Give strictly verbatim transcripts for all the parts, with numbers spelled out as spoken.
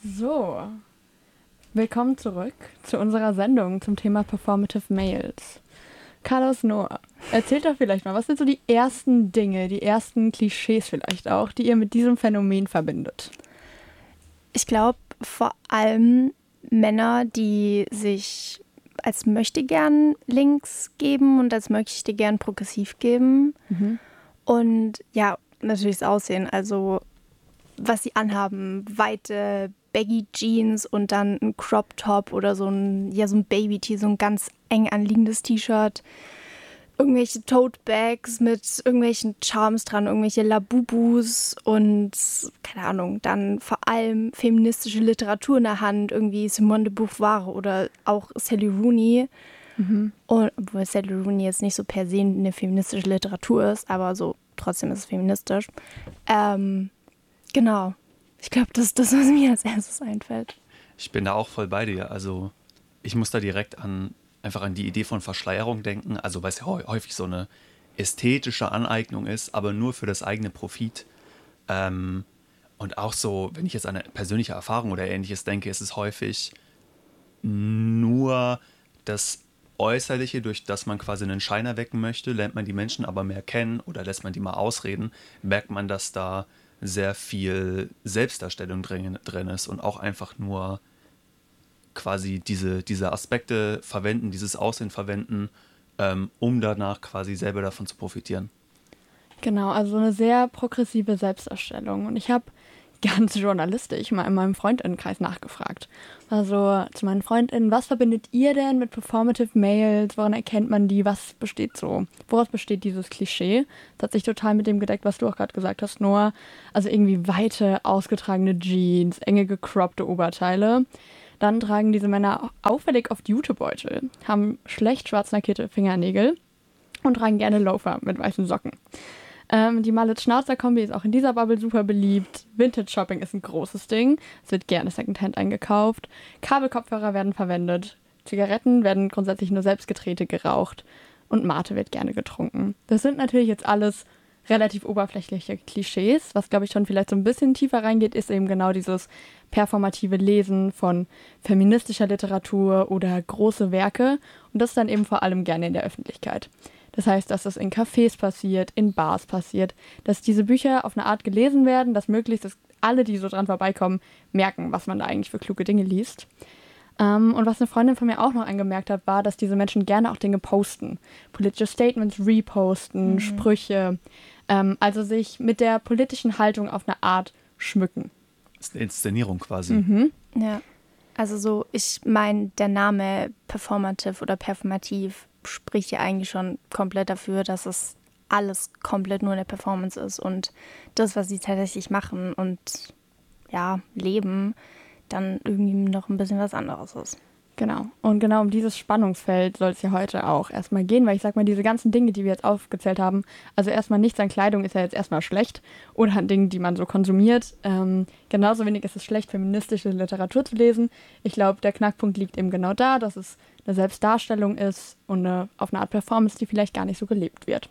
So, willkommen zurück zu unserer Sendung zum Thema Performative Males. Carlos, Noah, erzählt doch vielleicht mal, was sind so die ersten Dinge, die ersten Klischees vielleicht auch, die ihr mit diesem Phänomen verbindet? Ich glaube vor allem Männer, die sich als Möchtegern links geben und als Möchtegern progressiv geben. Mhm. Und ja, natürlich das Aussehen, also was sie anhaben, weite Baggy Jeans und dann ein Crop Top oder so ein, ja, so ein Baby-Tee, so ein ganz eng anliegendes T-Shirt. Irgendwelche Tote Bags mit irgendwelchen Charms dran, irgendwelche Labubus und, keine Ahnung, dann vor allem feministische Literatur in der Hand, irgendwie Simone de Beauvoir oder auch Sally Rooney. Mhm. Und, obwohl Sally Rooney jetzt nicht so per se eine feministische Literatur ist, aber so trotzdem ist es feministisch. Ähm, genau. Ich glaube, das ist das, was mir als erstes einfällt. Ich bin da auch voll bei dir. Also ich muss da direkt an einfach an die Idee von Verschleierung denken. Also weil es ja häufig so eine ästhetische Aneignung ist, aber nur für das eigene Profit. Ähm, und auch so, wenn ich jetzt an eine persönliche Erfahrung oder Ähnliches denke, ist es häufig nur das Äußerliche, durch das man quasi einen Schein erwecken möchte, lernt man die Menschen aber mehr kennen oder lässt man die mal ausreden, merkt man, dass da sehr viel Selbstdarstellung drin, drin ist und auch einfach nur quasi diese, diese Aspekte verwenden, dieses Aussehen verwenden, ähm, um danach quasi selber davon zu profitieren. Genau, also eine sehr progressive Selbstdarstellung. Und ich habe ganz journalistisch mal in meinem Freundinnenkreis nachgefragt. Also zu meinen Freundinnen, was verbindet ihr denn mit Performative Males? Woran erkennt man die? Was besteht so? Woraus besteht dieses Klischee? Das hat sich total mit dem gedeckt, was du auch gerade gesagt hast, Noah. Also irgendwie weite, ausgetragene Jeans, enge gecroppte Oberteile. Dann tragen diese Männer auffällig oft Jutebeutel, haben schlecht schwarz lackierte Fingernägel und tragen gerne Loafer mit weißen Socken. Ähm, die Mallet-Schnauzer-Kombi ist auch in dieser Bubble super beliebt. Vintage-Shopping ist ein großes Ding. Es wird gerne Secondhand eingekauft. Kabelkopfhörer werden verwendet. Zigaretten werden grundsätzlich nur selbstgedrehte geraucht. Und Mate wird gerne getrunken. Das sind natürlich jetzt alles relativ oberflächliche Klischees. Was, glaube ich, schon vielleicht so ein bisschen tiefer reingeht, ist eben genau dieses performative Lesen von feministischer Literatur oder große Werke. Und das dann eben vor allem gerne in der Öffentlichkeit. Das heißt, dass das in Cafés passiert, in Bars passiert, dass diese Bücher auf eine Art gelesen werden, dass möglichst dass alle, die so dran vorbeikommen, merken, was man da eigentlich für kluge Dinge liest. Ähm, und was eine Freundin von mir auch noch angemerkt hat, war, dass diese Menschen gerne auch Dinge posten. Politische Statements reposten, Mhm. Sprüche, ähm, also sich mit der politischen Haltung auf eine Art schmücken. Das ist eine Inszenierung quasi. Mhm. Ja, also so, ich meine, der Name performative oder performativ spricht ja eigentlich schon komplett dafür, dass es alles komplett nur eine Performance ist und das, was sie tatsächlich machen und ja, leben, dann irgendwie noch ein bisschen was anderes ist. Genau. Und genau um dieses Spannungsfeld soll es ja heute auch erstmal gehen, weil ich sag mal, diese ganzen Dinge, die wir jetzt aufgezählt haben, also erstmal nichts an Kleidung ist ja jetzt erstmal schlecht oder an Dingen, die man so konsumiert. Ähm, genauso wenig ist es schlecht, feministische Literatur zu lesen. Ich glaube, der Knackpunkt liegt eben genau da, dass es eine Selbstdarstellung ist und eine, auf eine Art Performance, die vielleicht gar nicht so gelebt wird.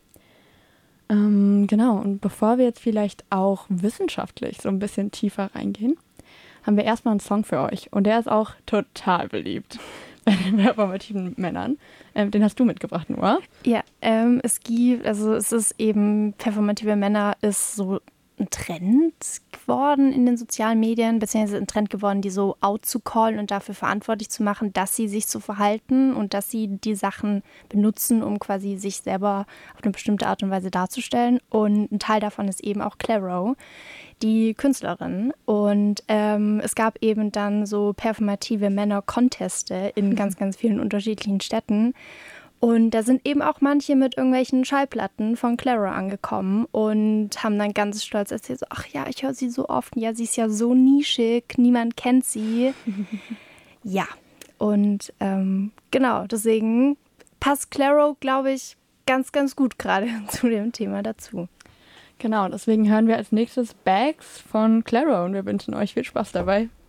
Ähm, genau, und bevor wir jetzt vielleicht auch wissenschaftlich so ein bisschen tiefer reingehen, haben wir erstmal einen Song für euch. Und der ist auch total beliebt bei den performativen Männern. Ähm, den hast du mitgebracht, Noah. Ja, ähm, es gibt, also es ist eben, performative Männer ist so ein Trend geworden in den sozialen Medien, beziehungsweise ein Trend geworden, die so out zu callen und dafür verantwortlich zu machen, dass sie sich so verhalten und dass sie die Sachen benutzen, um quasi sich selber auf eine bestimmte Art und Weise darzustellen. Und ein Teil davon ist eben auch Clairo, die Künstlerin. Und ähm, es gab eben dann so performative Männer-Conteste in ganz, ganz vielen unterschiedlichen Städten. Und da sind eben auch manche mit irgendwelchen Schallplatten von Clairo angekommen und haben dann ganz stolz erzählt, so, ach ja, ich höre sie so oft, ja, sie ist ja so nischig, niemand kennt sie. Ja, und ähm, genau, deswegen passt Clairo, glaube ich, ganz, ganz gut gerade zu dem Thema dazu. Genau, deswegen hören wir als nächstes Bags von Clairo und wir wünschen euch viel Spaß dabei.